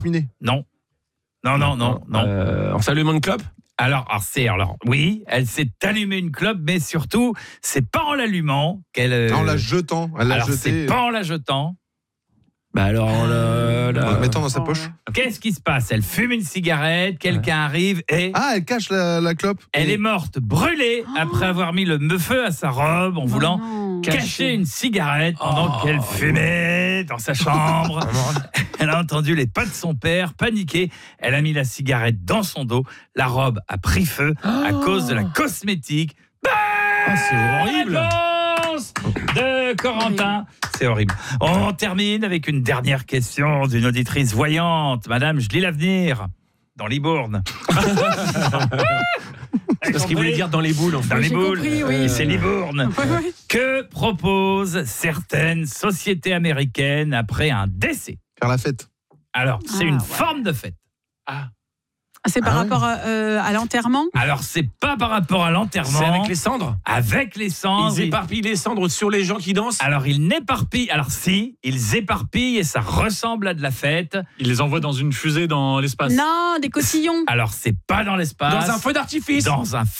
Miné. Non. Non. On s'allume une clope. Alors, oui, elle s'est allumée une clope, mais surtout, c'est pas en l'allumant qu'elle. En la jetant. Elle l'a Alors, jetée. c'est pas en la jetant. Bah alors, En la mettant dans sa poche. Qu'est-ce qui se passe? Elle fume une cigarette, quelqu'un arrive et. Ah, elle cache la clope. Elle est morte brûlée après avoir mis le feu à sa robe en voulant non. cacher une cigarette pendant qu'elle fumait dans sa chambre. Elle a entendu les pas de son père paniquer. Elle a mis la cigarette dans son dos. La robe a pris feu à cause de la cosmétique. c'est horrible. Réponse de Corentin. C'est horrible. On termine avec une dernière question d'une auditrice voyante. Madame, je lis l'avenir. Dans Libourne. C'est ce qu'il voulait dire dans les boules. En fait. Dans les J'ai boules. compris, oui. C'est Libourne. Ouais. Que proposent certaines sociétés américaines après un décès? Faire la fête. Alors, c'est une ouais. forme de fête. C'est par Ah rapport à l'enterrement? Alors, c'est pas par rapport à l'enterrement. C'est avec les cendres. Avec les cendres. Ils éparpillent les cendres sur les gens qui dansent. Alors, ils n'éparpillent. Alors, si, ils éparpillent et ça ressemble à de la fête. Il les envoie dans une fusée dans l'espace. Non, des cotillons. Alors, c'est pas dans l'espace. Dans un feu d'artifice. Dans un